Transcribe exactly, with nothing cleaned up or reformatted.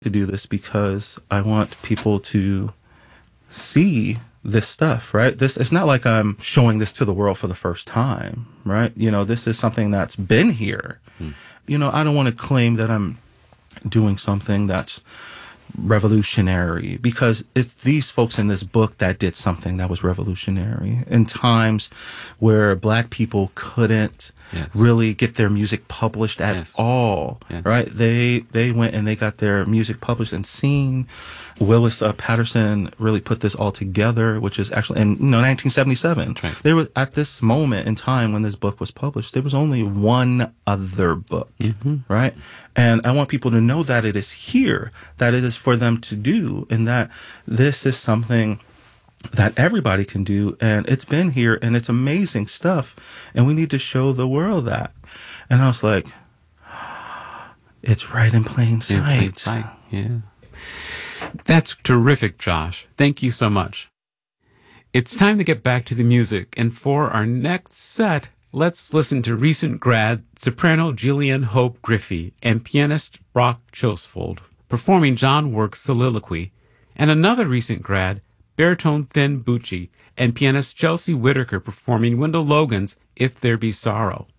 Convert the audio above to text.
to do this because I want people to see this stuff, right? This, it's not like I'm showing this to the world for the first time, right? You know, this is something that's been here. Hmm. You know, I don't want to claim that I'm doing something that's revolutionary, because it's these folks in this book that did something that was revolutionary in times where Black people couldn't yes. really get their music published at yes. all, yes. right? They they went and they got their music published and seen. Willis uh, Patterson really put this all together, which is actually in you know nineteen seventy-seven. Right. There was, at this moment in time when this book was published, there was only one other book, mm-hmm. right? And I want people to know that it is here, that it is for them to do, and that this is something that everybody can do, and it's been here, and it's amazing stuff, and we need to show the world that. And I was like, it's right in plain sight. In plain sight, yeah. That's terrific, Josh. Thank you so much. It's time to get back to the music, and for our next set, let's listen to recent grad soprano Gillian Hope Griffey and pianist Brock Chosfold performing John Work's Soliloquy, and another recent grad, baritone Finn Bucci, and pianist Chelsea Whitaker performing Wendell Logan's If There Be Sorrow.